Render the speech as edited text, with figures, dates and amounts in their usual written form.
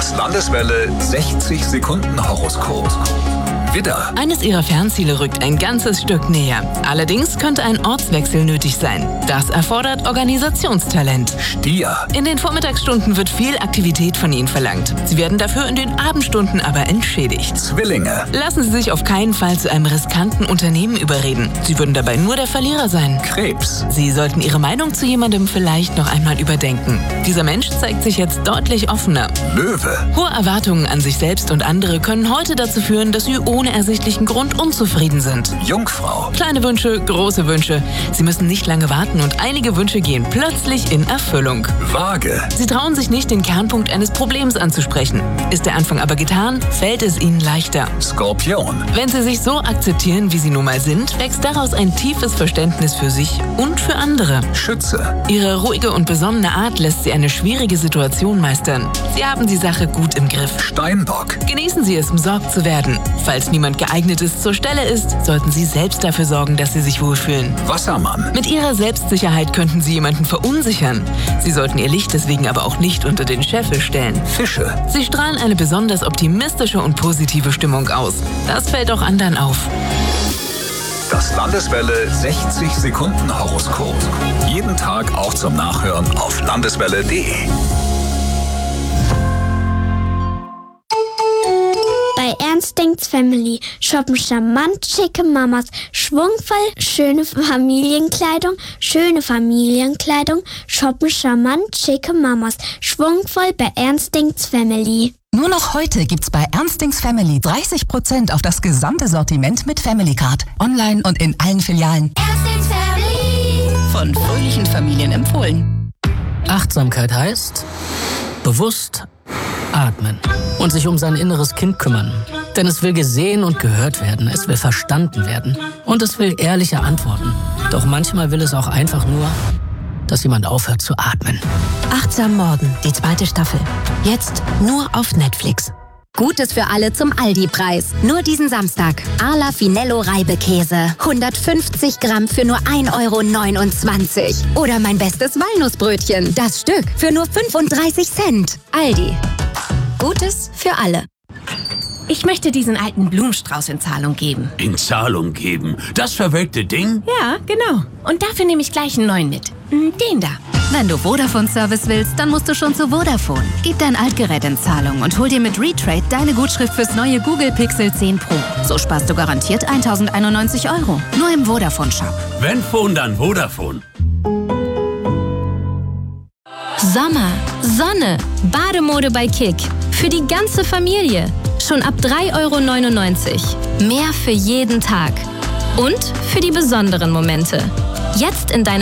Das Landeswelle 60-Sekunden-Horoskop. Widder. Eines Ihrer Fernziele rückt ein ganzes Stück näher. Allerdings könnte ein Ortswechsel nötig sein. Das erfordert Organisationstalent. Stier. In den Vormittagsstunden wird viel Aktivität von Ihnen verlangt. Sie werden dafür in den Abendstunden aber entschädigt. Zwillinge. Lassen Sie sich auf keinen Fall zu einem riskanten Unternehmen überreden. Sie würden dabei nur der Verlierer sein. Krebs. Sie sollten Ihre Meinung zu jemandem vielleicht noch einmal überdenken. Dieser Mensch zeigt sich jetzt deutlich offener. Löwe. Hohe Erwartungen an sich selbst und andere können heute dazu führen, dass Sie ohne ersichtlichen Grund unzufrieden sind. Jungfrau. Kleine Wünsche, große Wünsche. Sie müssen nicht lange warten und einige Wünsche gehen plötzlich in Erfüllung. Waage. Sie trauen sich nicht, den Kernpunkt eines Problems anzusprechen. Ist der Anfang aber getan, fällt es Ihnen leichter. Skorpion. Wenn Sie sich so akzeptieren, wie Sie nun mal sind, wächst daraus ein tiefes Verständnis für sich und für andere. Schütze. Ihre ruhige und besonnene Art lässt Sie eine schwierige Situation meistern. Sie haben die Sache gut im Griff. Steinbock. Genießen Sie es, umsorgt zu werden. Falls niemand geeignet ist, zur Stelle ist, sollten Sie selbst dafür sorgen, dass Sie sich wohlfühlen. Wassermann. Mit Ihrer Selbstsicherheit könnten Sie jemanden verunsichern. Sie sollten Ihr Licht deswegen aber auch nicht unter den Scheffel stellen. Fische. Sie strahlen eine besonders optimistische und positive Stimmung aus. Das fällt auch anderen auf. Das Landeswelle 60-Sekunden-Horoskop. Jeden Tag auch zum Nachhören auf landeswelle.de. Bei Ernst Denkt's Family shoppen charmant schicke Mamas, schwungvoll schöne Familienkleidung, shoppen charmant schicke Mamas, schwungvoll bei Ernst Denkt's Family. Nur noch heute gibt's bei Ernst Denkt's Family 30% auf das gesamte Sortiment mit Family Card. Online und in allen Filialen. Ernst Denkt's Family. Von fröhlichen Familien empfohlen. Achtsamkeit heißt bewusst atmen und sich um sein inneres Kind kümmern. Denn es will gesehen und gehört werden, es will verstanden werden und es will ehrliche Antworten. Doch manchmal will es auch einfach nur, dass jemand aufhört zu atmen. Achtsam Morden, die 2. Staffel. Jetzt nur auf Netflix. Gutes für alle zum Aldi-Preis. Nur diesen Samstag. Arla Finello Reibekäse. 150 Gramm für nur 1,29 €. Oder mein bestes Walnussbrötchen. Das Stück für nur 35 Cent. Aldi. Gutes für alle. Ich möchte diesen alten Blumenstrauß in Zahlung geben. In Zahlung geben? Das verwelkte Ding? Ja, genau. Und dafür nehme ich gleich einen neuen mit. Den da. Wenn du Vodafone-Service willst, dann musst du schon zu Vodafone. Gib dein Altgerät in Zahlung und hol dir mit Retrade deine Gutschrift fürs neue Google Pixel 10 Pro. So sparst du garantiert 1.091 €. Nur im Vodafone-Shop. Wenn Phone, dann Vodafone. Sommer, Sonne, Bademode bei Kick. Für die ganze Familie. Schon ab 3,99 €. Mehr für jeden Tag. Und für die besonderen Momente. Jetzt in deiner